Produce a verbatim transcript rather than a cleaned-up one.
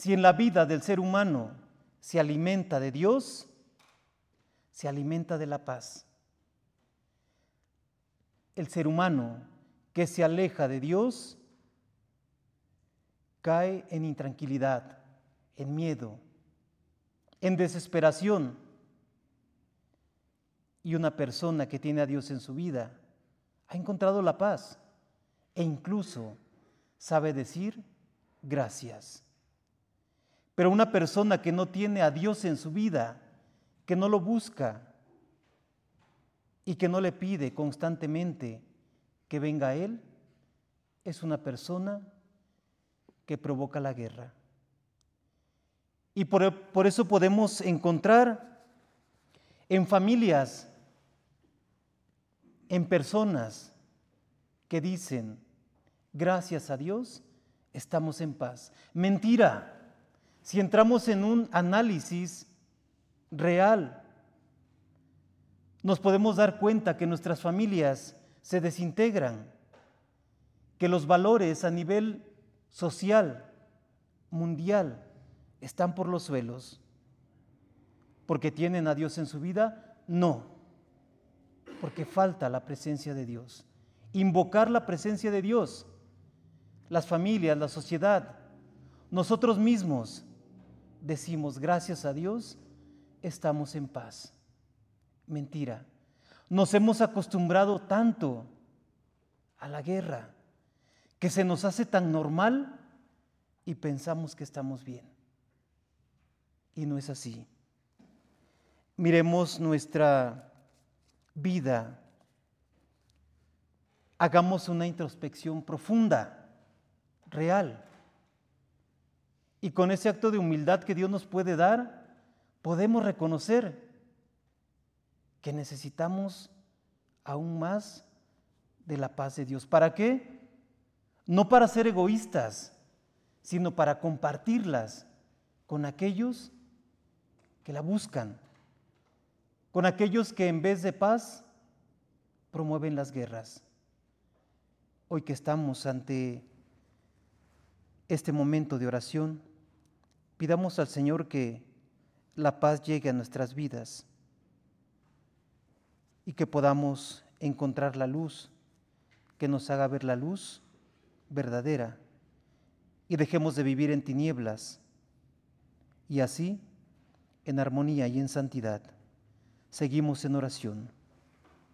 Si en la vida del ser humano se alimenta de Dios, se alimenta de la paz. El ser humano que se aleja de Dios cae en intranquilidad, en miedo, en desesperación. Y una persona que tiene a Dios en su vida ha encontrado la paz e incluso sabe decir gracias. Pero una persona que no tiene a Dios en su vida, que no lo busca y que no le pide constantemente que venga a Él, es una persona que provoca la guerra. Y por, por eso podemos encontrar en familias, en personas que dicen, gracias a Dios, estamos en paz. Mentira. Si entramos en un análisis real, nos podemos dar cuenta que nuestras familias se desintegran, que los valores a nivel social, mundial, están por los suelos. ¿Porque tienen a Dios en su vida? No, porque falta la presencia de Dios. Invocar la presencia de Dios, las familias, la sociedad, nosotros mismos decimos, gracias a Dios, estamos en paz. Mentira. Nos hemos acostumbrado tanto a la guerra que se nos hace tan normal y pensamos que estamos bien. Y no es así. Miremos nuestra vida. Hagamos una introspección profunda, real. Y con ese acto de humildad que Dios nos puede dar, podemos reconocer que necesitamos aún más de la paz de Dios. ¿Para qué? No para ser egoístas, sino para compartirlas con aquellos que la buscan, con aquellos que en vez de paz promueven las guerras. Hoy que estamos ante este momento de oración, pidamos al Señor que la paz llegue a nuestras vidas y que podamos encontrar la luz, que nos haga ver la luz verdadera y dejemos de vivir en tinieblas y así, en armonía y en santidad, seguimos en oración.